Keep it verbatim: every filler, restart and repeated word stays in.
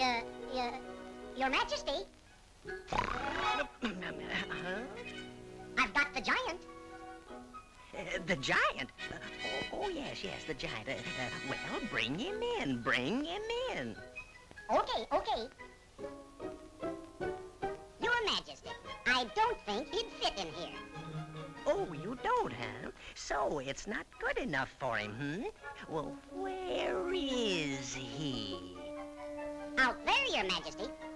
uh, uh, Your Majesty, Huh? I've got the giant. Uh, the giant? Uh, oh, oh, yes, yes, the giant. Uh, uh, well, bring him in. Bring him in. Okay, okay. Your Majesty, I don't think he'd fit in here. Oh, you don't, huh? So it's not good enough for him, hmm? Well, where is he? Out there, Your Majesty.